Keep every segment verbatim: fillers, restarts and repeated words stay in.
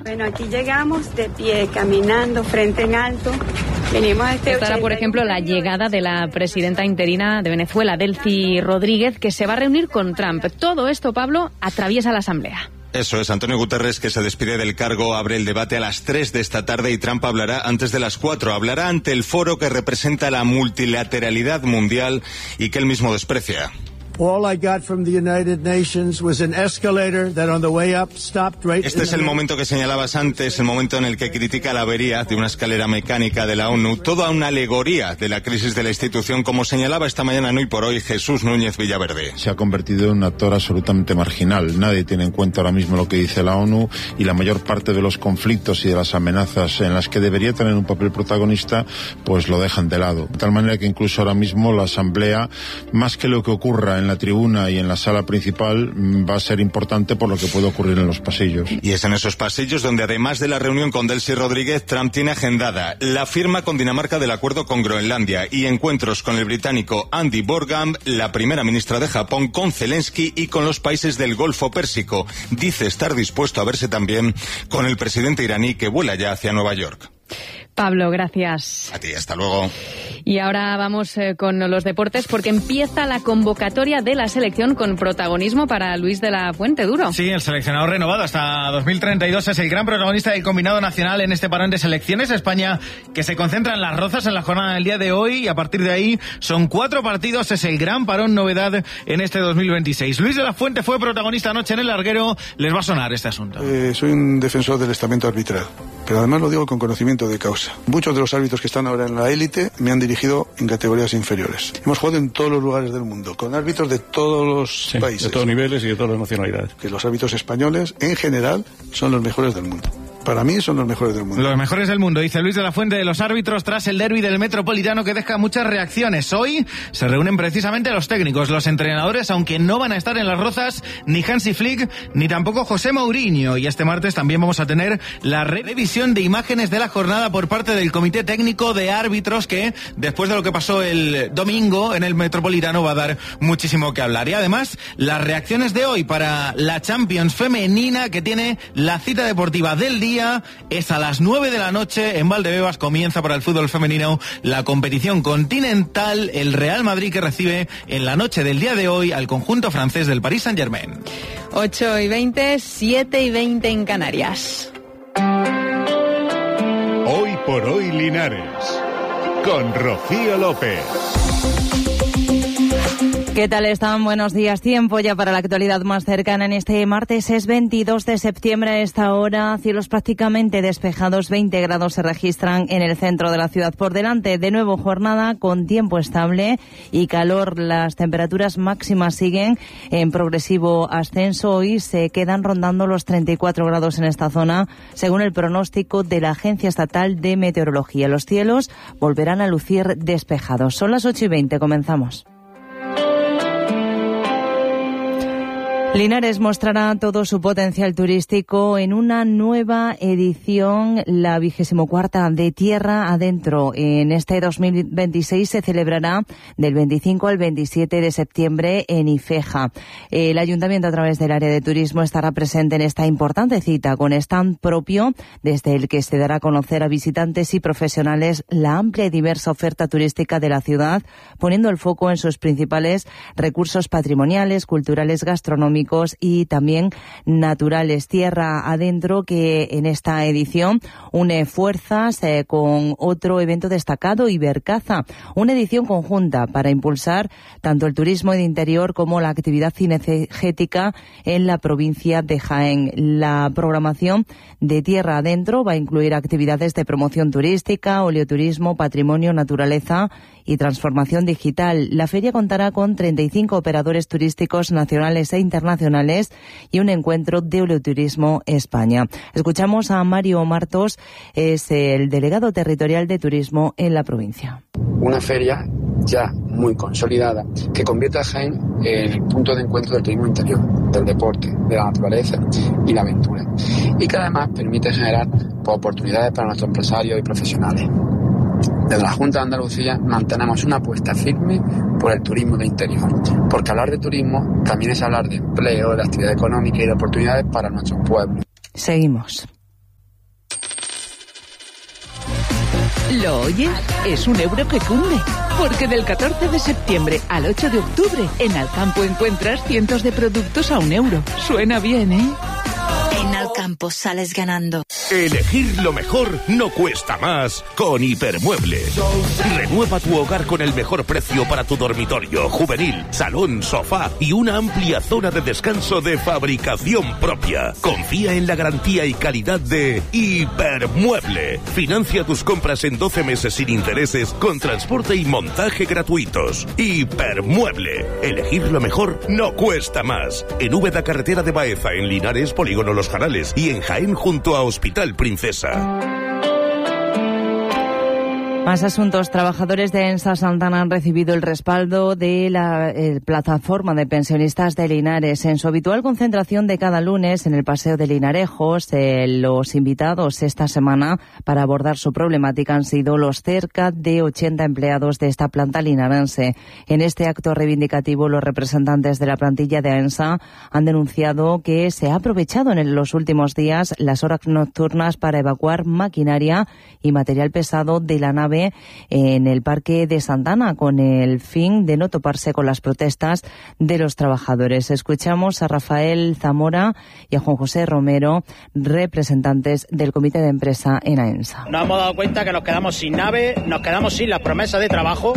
Bueno, aquí llegamos de pie, caminando, frente en alto. Venimos a este Estará, por ejemplo, la llegada de la presidenta interina de Venezuela, Delcy Rodríguez, que se va a reunir con Trump. Todo esto, Pablo, atraviesa la Asamblea. Eso es, Antonio Guterres, que se despide del cargo, abre el debate a las tres de esta tarde y Trump hablará antes de las cuatro. Hablará ante el foro que representa la multilateralidad mundial y que él mismo desprecia. Este es el momento que señalabas antes, el momento en el que critica la avería de una escalera mecánica de la ONU, toda una alegoría de la crisis de la institución, como señalaba esta mañana en Hoy por Hoy Jesús Núñez Villaverde. Se ha convertido en un actor absolutamente marginal. Nadie tiene en cuenta ahora mismo lo que dice la ONU y la mayor parte de los conflictos y de las amenazas en las que debería tener un papel protagonista, pues lo dejan de lado. De tal manera que incluso ahora mismo la Asamblea, más que lo que ocurra en la tribuna y en la sala principal, va a ser importante por lo que puede ocurrir en los pasillos. Y es en esos pasillos donde, además de la reunión con Delcy Rodríguez, Trump tiene agendada la firma con Dinamarca del acuerdo con Groenlandia y encuentros con el británico Andy Borgham, la primera ministra de Japón, con Zelensky y con los países del Golfo Pérsico. Dice estar dispuesto a verse también con el presidente iraní, que vuela ya hacia Nueva York. Pablo, gracias. A ti, hasta luego. Y ahora vamos eh, con los deportes, porque empieza la convocatoria de la selección con protagonismo para Luis de la Fuente Duro. Sí, el seleccionado renovado hasta dos mil treinta y dos es el gran protagonista del combinado nacional en este parón de selecciones. España, que se concentra en Las Rozas en la jornada del día de hoy, y a partir de ahí son cuatro partidos, es el gran parón novedad en este dos mil veintiséis. Luis de la Fuente fue protagonista anoche en el larguero, les va a sonar este asunto. Eh, soy un defensor del estamento arbitral, pero además lo digo con conocimiento de causa. Muchos de los árbitros que están ahora en la élite me han dirigido en categorías inferiores. Hemos jugado en todos los lugares del mundo, con árbitros de todos los sí, países. De todos niveles y de todas las nacionalidades. Que los árbitros españoles, en general, son los mejores del mundo. Para mí son los mejores del mundo. Los mejores del mundo, dice Luis de la Fuente de los árbitros tras el derbi del Metropolitano, que deja muchas reacciones. Hoy se reúnen precisamente los técnicos, los entrenadores, aunque no van a estar en Las Rozas ni Hansi Flick ni tampoco José Mourinho. Y este martes también vamos a tener la revisión de imágenes de la jornada por parte del Comité Técnico de Árbitros, que después de lo que pasó el domingo en el Metropolitano va a dar muchísimo que hablar. Y además, las reacciones de hoy para la Champions femenina, que tiene la cita deportiva del día. Es a las nueve de la noche en Valdebebas. Comienza para el fútbol femenino la competición continental. El Real Madrid, que recibe en la noche del día de hoy al conjunto francés del Paris Saint-Germain. ocho y veinte, siete y veinte en Canarias. Hoy por hoy Linares, con Rocío López. ¿Qué tal están? Buenos días. Tiempo ya para la actualidad más cercana en este martes. Es veintidós de septiembre a esta hora. Cielos prácticamente despejados. veinte grados se registran en el centro de la ciudad. Por delante, de nuevo, jornada con tiempo estable y calor. Las temperaturas máximas siguen en progresivo ascenso. Hoy se quedan rondando los treinta y cuatro grados en esta zona, según el pronóstico de la Agencia Estatal de Meteorología. Los cielos volverán a lucir despejados. Son las ocho y veinte. Comenzamos. Linares mostrará todo su potencial turístico en una nueva edición, la vigésimo cuarta de Tierra Adentro. En este dos mil veintiséis se celebrará del veinticinco al veintisiete de septiembre en Ifeja. El Ayuntamiento, a través del área de turismo, estará presente en esta importante cita con stand propio, desde el que se dará a conocer a visitantes y profesionales la amplia y diversa oferta turística de la ciudad, poniendo el foco en sus principales recursos patrimoniales, culturales, gastronómicos y también naturales. Tierra Adentro, que en esta edición une fuerzas eh, con otro evento destacado, Ibercaza, una edición conjunta para impulsar tanto el turismo de interior como la actividad cinegética en la provincia de Jaén. La programación de Tierra Adentro va a incluir actividades de promoción turística, oleoturismo, patrimonio, naturaleza y transformación digital. La feria contará con treinta y cinco operadores turísticos nacionales e internacionales y un encuentro de oleoturismo España. Escuchamos a Mario Martos, es el delegado territorial de turismo en la provincia. Una feria ya muy consolidada que convierte a Jaén en el punto de encuentro del turismo interior, del deporte, de la naturaleza y la aventura, y que además permite generar pues, oportunidades para nuestros empresarios y profesionales. Desde la Junta de Andalucía mantenemos una apuesta firme por el turismo de interior, porque hablar de turismo también es hablar de empleo, de actividad económica y de oportunidades para nuestros pueblos. Seguimos. ¿Lo oyes? Es un euro que cunde. Porque del catorce de septiembre al ocho de octubre, en Alcampo encuentras cientos de productos a un euro. Suena bien, ¿eh? En Alcampo sales ganando. Elegir lo mejor no cuesta más con Hipermuebles. Renueva tu hogar con el mejor precio para tu dormitorio, juvenil, salón, sofá y una amplia zona de descanso de fabricación propia. Confía en la garantía y calidad de Hipermueble. Financia tus compras en doce meses sin intereses con transporte y montaje gratuitos. Hipermueble. Elegir lo mejor no cuesta más. En Úbeda, carretera de Baeza, en Linares, Polígono Los Jarales, y en Jaén junto a Hospital Princesa. Más asuntos. Trabajadores de ENSA Santana han recibido el respaldo de la eh, plataforma de pensionistas de Linares. En su habitual concentración de cada lunes en el Paseo de Linarejos, eh, los invitados esta semana para abordar su problemática han sido los cerca de ochenta empleados de esta planta linarense. En este acto reivindicativo, los representantes de la plantilla de ENSA han denunciado que se ha aprovechado en los últimos días las horas nocturnas para evacuar maquinaria y material pesado de la nave en el Parque de Santana, con el fin de no toparse con las protestas de los trabajadores. Escuchamos a Rafael Zamora y a Juan José Romero, representantes del comité de empresa en AENSA. Nos hemos dado cuenta que nos quedamos sin nave, nos quedamos sin las promesas de trabajo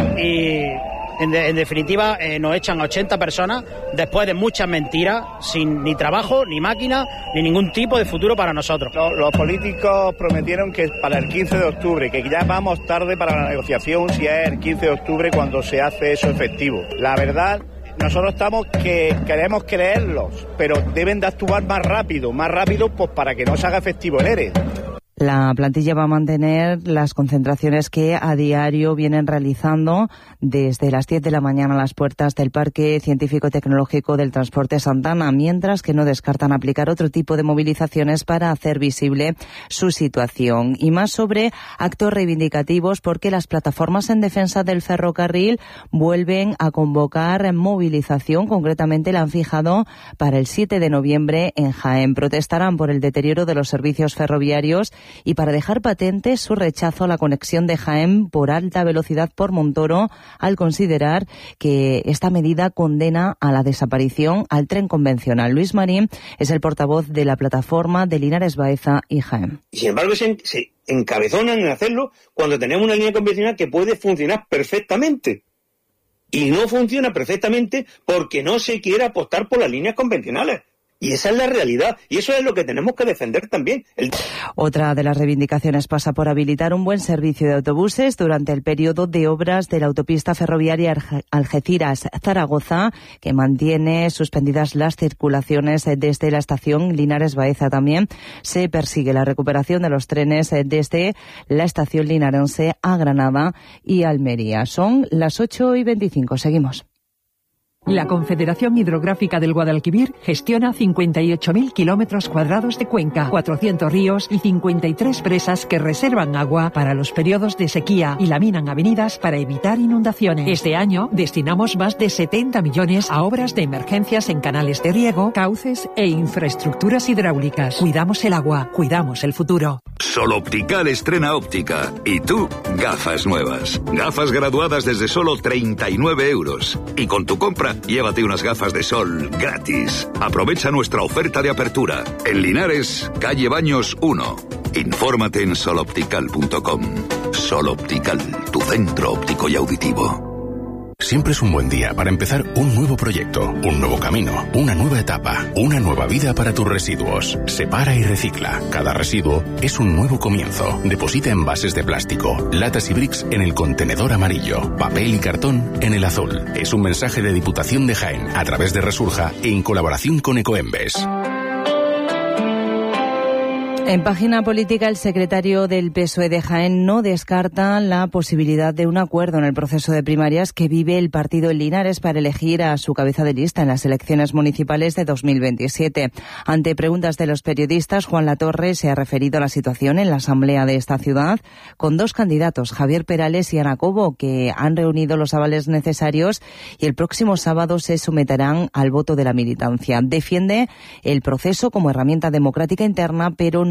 y en, de, en definitiva eh, nos echan a ochenta personas después de muchas mentiras, sin ni trabajo, ni máquina, ni ningún tipo de futuro para nosotros. Los, los políticos prometieron que para el quince de octubre, que ya vamos tarde para la negociación, si es el quince de octubre cuando se hace eso efectivo. La verdad, nosotros estamos que queremos creerlos, pero deben de actuar más rápido, más rápido pues para que no se haga efectivo el ERE. La plantilla va a mantener las concentraciones que a diario vienen realizando desde las diez de la mañana a las puertas del Parque Científico-Tecnológico del Transporte Santana, mientras que no descartan aplicar otro tipo de movilizaciones para hacer visible su situación. Y más sobre actos reivindicativos, porque las plataformas en defensa del ferrocarril vuelven a convocar movilización. Concretamente la han fijado para el siete de noviembre en Jaén. Protestarán por el deterioro de los servicios ferroviarios y para dejar patente su rechazo a la conexión de Jaén por alta velocidad por Montoro, al considerar que esta medida condena a la desaparición al tren convencional. Luis Marín es el portavoz de la plataforma de Linares, Baeza y Jaén. Y sin embargo se, se encabezonan en hacerlo cuando tenemos una línea convencional que puede funcionar perfectamente. Y no funciona perfectamente porque no se quiere apostar por las líneas convencionales. Y esa es la realidad, y eso es lo que tenemos que defender también. El... Otra de las reivindicaciones pasa por habilitar un buen servicio de autobuses durante el periodo de obras de la autopista ferroviaria Algeciras-Zaragoza, que mantiene suspendidas las circulaciones desde la estación Linares-Baeza. También se persigue la recuperación de los trenes desde la estación linarense a Granada y Almería. Son las ocho y veinticinco. Seguimos. La Confederación Hidrográfica del Guadalquivir gestiona cincuenta y ocho mil kilómetros cuadrados de cuenca, cuatrocientos ríos y cincuenta y tres presas que reservan agua para los periodos de sequía y laminan avenidas para evitar inundaciones. Este año destinamos más de setenta millones a obras de emergencias en canales de riego, cauces e infraestructuras hidráulicas. Cuidamos el agua, cuidamos el futuro. Sol Optical estrena óptica. Y tú, gafas nuevas. Gafas graduadas desde solo treinta y nueve euros. Y con tu compra, llévate unas gafas de sol gratis. Aprovecha nuestra oferta de apertura. En Linares, calle Baños uno. Infórmate en sol optical punto com. Sol Optical, tu centro óptico y auditivo. Siempre es un buen día para empezar un nuevo proyecto, un nuevo camino, una nueva etapa, una nueva vida para tus residuos. Separa y recicla. Cada residuo es un nuevo comienzo. Deposita envases de plástico, latas y bricks en el contenedor amarillo, papel y cartón en el azul. Es un mensaje de Diputación de Jaén a través de Resurja en colaboración con Ecoembes. En página política, el secretario del P S O E de Jaén no descarta la posibilidad de un acuerdo en el proceso de primarias que vive el partido en Linares para elegir a su cabeza de lista en las elecciones municipales de dos mil veintisiete. Ante preguntas de los periodistas, Juan Latorre se ha referido a la situación en la asamblea de esta ciudad con dos candidatos, Javier Perales y Ana Cobo, que han reunido los avales necesarios y el próximo sábado se someterán al voto de la militancia. Defiende el proceso como herramienta democrática interna, pero no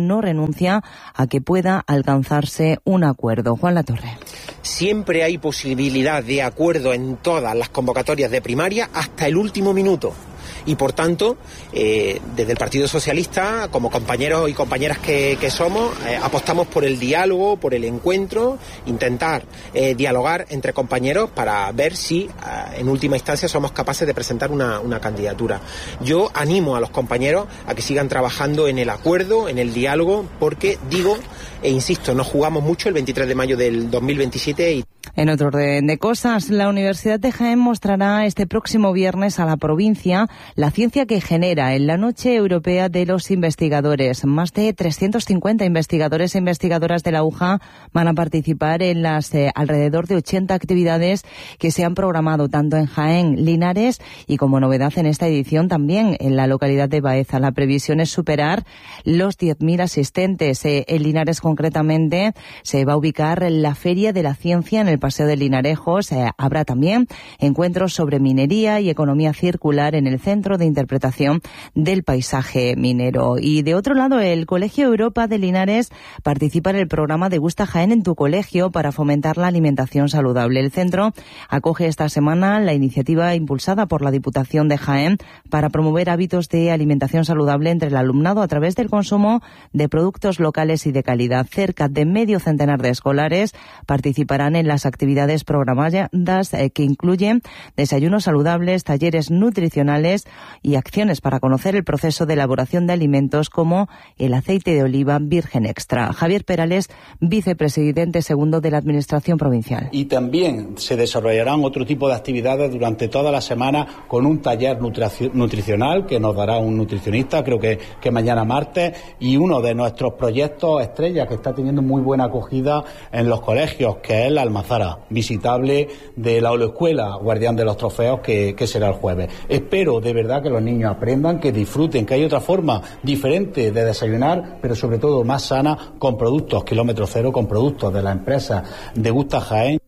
no renuncia a que pueda alcanzarse un acuerdo. Juan Latorre. Siempre hay posibilidad de acuerdo en todas las convocatorias de primaria hasta el último minuto. Y por tanto, eh, desde el Partido Socialista, como compañeros y compañeras que, que somos, eh, apostamos por el diálogo, por el encuentro, intentar eh, dialogar entre compañeros para ver si, eh, en última instancia, somos capaces de presentar una, una candidatura. Yo animo a los compañeros a que sigan trabajando en el acuerdo, en el diálogo, porque digo e insisto, nos jugamos mucho el veintitrés de mayo del dos mil veintisiete y... En otro orden de cosas, la Universidad de Jaén mostrará este próximo viernes a la provincia la ciencia que genera en la Noche Europea de los Investigadores. Más de trescientos cincuenta investigadores e investigadoras de la U J A van a participar en las eh, alrededor de ochenta actividades que se han programado tanto en Jaén, Linares y como novedad en esta edición también en la localidad de Baeza. La previsión es superar los diez mil asistentes. Eh, en Linares concretamente se va a ubicar la Feria de la Ciencia en el Paseo de Linarejos. Eh, habrá también encuentros sobre minería y economía circular en el Centro de Interpretación del Paisaje Minero. Y de otro lado, el Colegio Europa de Linares participa en el programa Degusta Jaén en tu colegio para fomentar la alimentación saludable. El centro acoge esta semana la iniciativa impulsada por la Diputación de Jaén para promover hábitos de alimentación saludable entre el alumnado a través del consumo de productos locales y de calidad. Cerca de medio centenar de escolares participarán en las actividades programadas eh, que incluyen desayunos saludables, talleres nutricionales y acciones para conocer el proceso de elaboración de alimentos como el aceite de oliva virgen extra. Javier Perales, vicepresidente segundo de la Administración Provincial. Y también se desarrollarán otro tipo de actividades durante toda la semana con un taller nutricional que nos dará un nutricionista, creo que, que mañana martes, y uno de nuestros proyectos estrella que está teniendo muy buena acogida en los colegios, que es la Almazara, visitable de la Escuela Guardián de los Trofeos, que, que será el jueves. Espero de verdad que los niños aprendan, que disfruten, que hay otra forma diferente de desayunar, pero sobre todo más sana, con productos kilómetro cero, con productos de la empresa Degusta Jaén.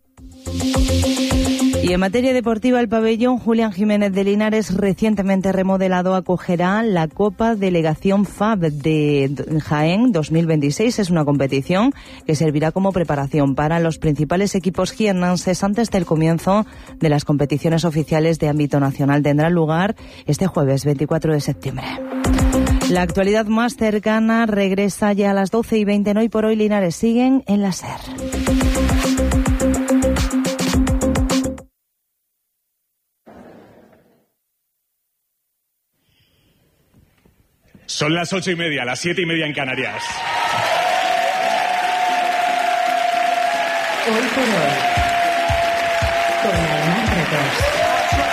Y en materia deportiva, el pabellón Julián Jiménez de Linares, recientemente remodelado, acogerá la Copa Delegación F A B de Jaén dos mil veintiséis. Es una competición que servirá como preparación para los principales equipos jiennenses antes del comienzo de las competiciones oficiales de ámbito nacional. Tendrá lugar este jueves veinticuatro de septiembre. La actualidad más cercana regresa ya a las doce y veinte. En Hoy por Hoy, Linares siguen en la SER. Son las ocho y media, las siete y media en Canarias. Hoy por Hoy, con Almar Retos.